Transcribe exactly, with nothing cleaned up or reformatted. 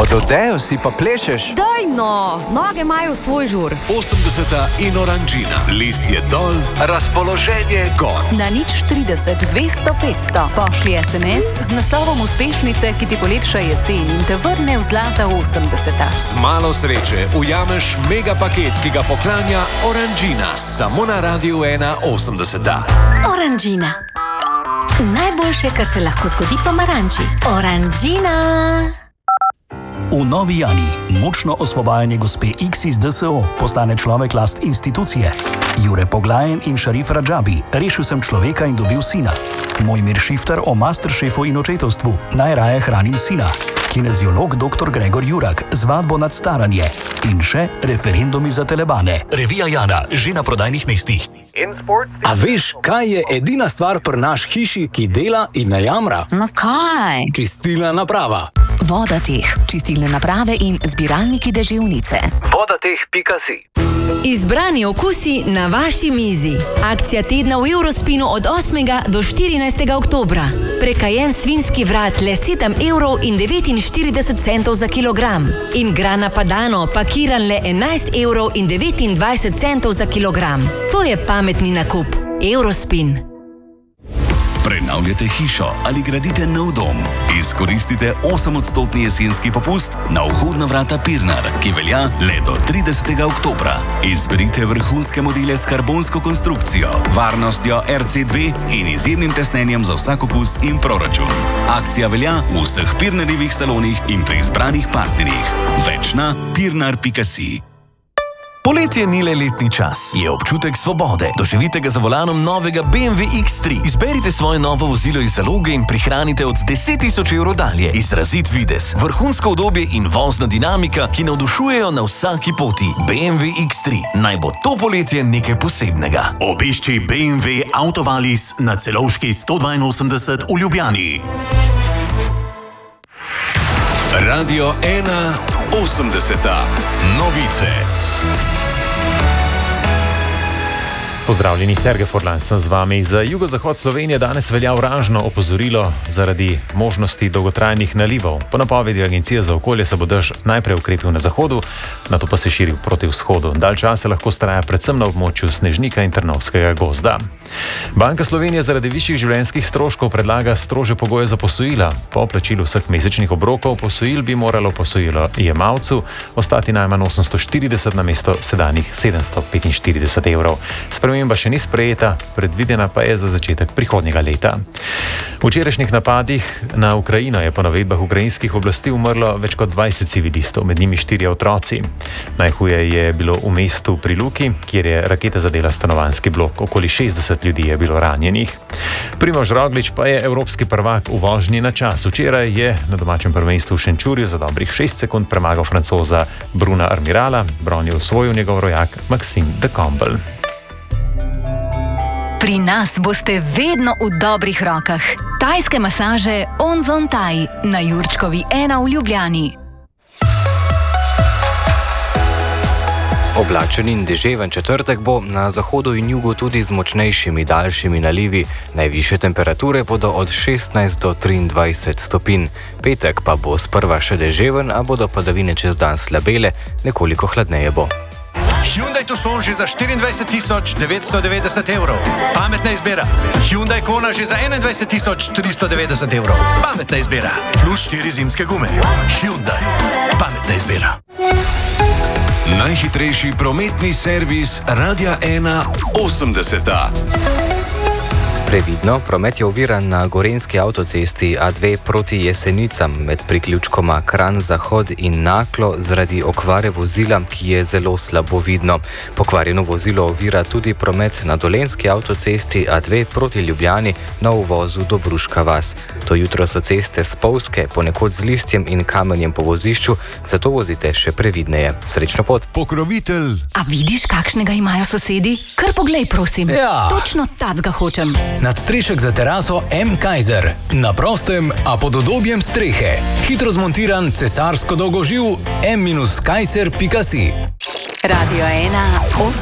Od odejo si pa plešeš. Daj no, noge imajo svoj žur. osemdeseta in Oranžina. List je dol, razpoloženje gor. Na nič trideset, dvesto, petsto pošli es em es z naslovom uspešnice, ki ti polepša jesen in te vrne v zlata osemdeseta. Z malo sreče ujameš mega paket, ki ga poklanja Oranžina. Samo na Radiu ena osemdeseta. Oranžina. Najboljše, kar se lahko zgodi pomaranči. Oranžina. V Novi Jani močno osvobajanje gospe X iz de es o postane človek last institucije. Jure Poglajen in Šarif Radžabi, rešil sem človeka in dobil sina. Mojmir Šifter o masteršefu in očetovstvu, najraje hranim sina. Kineziolog doktor Gregor Jurak, zvadbo nad staranje. In še referendumi za telebane. Revija Jana, že na prodajnih mestih. A veš, kaj je edina stvar pri naš hiši, ki dela in ne jamra? No kaj? Čistilna naprava. Vodateh, čistilne naprave in zbiralniki deževnice. Vodateh pika si. Izbrani okusi na vaši mizi. Akcija tedna v Eurospinu od osmega do štirinajstega oktobra. Prekajen svinski vrat le sedem evrov in devetinštirideset centov za kilogram. In grana padano pakiran le enajst evrov in devetindvajset centov za kilogram. To je pametni nakup. Eurospin. Prenavljate hišo ali gradite nov dom? Izkoristite osemodstotni jesenski popust na vhodna vrata Pirnar, ki velja le do tridesetega oktobra. Izberite vrhunske modele s karbonsko konstrukcijo, varnostjo er ce dve in izjemnim tesnenjem za vsak okus in proračun. Akcija velja v vseh Pirnarjevih salonih in pri izbranih partnerjih. Več na pirnar pika si. Poletje ni le letni čas, je občutek svobode. Doživite ga za volanom novega be em ve iks tri. Izberite svoje novo vozilo iz zaloge in prihranite od deset tisoč evrov dalje. Izrazit videz, vrhunsko udobje in vozna dinamika, ki navdušujejo na vsaki poti. be em ve iks tri. Naj bo to poletje nekaj posebnega. Obišči be em ve Autovalis na Celovški sto dvainosemdeset v Ljubljani. Radio ena osemdeseta. Novice. Pozdravljeni, Sergej Furlan sem z vami. Za jugozahod Slovenije danes velja oranžno opozorilo zaradi možnosti dolgotrajnih nalivov. Po napovedi Agencije za okolje se bo dež najprej ukrepil na zahodu, nato pa se širil proti vzhodu. Dalj časa lahko traja predvsem na območju Snežnika in Trnovskega gozda. Banka Slovenije zaradi višjih življenjskih stroškov predlaga strožje pogoje za posojila. Po plačilu vseh mesečnih obrokov posojil bi moralo posojilo jemalcu ostati najmanj osemsto štirideset namesto sedanjih sedemsto petinštirideset evrov. Sprememba še ni sprejeta, predvidena pa je za začetek prihodnjega leta. V včerajšnjih napadih na Ukrajino je po navedbah ukrajinskih oblasti umrlo več kot dvajset civilistov, med njimi štirje otroci. Najhuje je bilo v mestu pri Luki, kjer je raketa zadela stanovanjski blok. Okoli šestdeset ljudi je bilo ranjenih. Primož Roglič pa je evropski prvak v vožnji na čas. Včeraj je na domačem prvenstvu v Šenčurju za dobrih šest sekund premagal Francoza Bruna Armirala, bron je osvojil njegov rojak Maxime de Combel. Pri nas boste vedno v dobrih rokah. Tajske masaže Onzon Thai na Jurčkovi ena v Ljubljani. Oblačen in deževen četrtek bo, na zahodu in jugu tudi z močnejšimi daljšimi nalivi. Najvišje temperature bodo od šestnajst do triindvajset stopinj. Petek pa bo sprva še deževen, a bodo padavine čez dan slabele, nekoliko hladneje bo. Hyundai Tucson že za štiriindvajset tisoč devetsto devetdeset evrov. Pametna izbira. Hyundai Kona že za enaindvajset tisoč tristo devetdeset evrov. Pametna izbira. Plus štiri zimske gume. Hyundai. Pametna izbira. Najhitrejši prometni servis Radia ena osemdeseta. Previdno, promet je oviran na gorenjski avtocesti A dve proti Jesenicam med priključkoma Kranj-Zahod in Naklo zaradi okvare vozila, ki je zelo slabo vidno. Pokvarjeno vozilo ovira tudi promet na dolenjski avtocesti A dve proti Ljubljani na uvozu do Bruška vas. To jutro so ceste spolzke, ponekod z listjem in kamenjem po vozišču, zato vozite še previdneje. Srečno pot. Pokrovitelj. A vidiš, kakšnega imajo sosedi? Kar poglej, prosim. Ja. Točno tacga hočem. Nadstrešek za teraso M. Kaiser. Na prostem, a pod udobjem strehe. Hitro zmontiran cesarsko dolgoživ em kaiser pika si. Radio ena.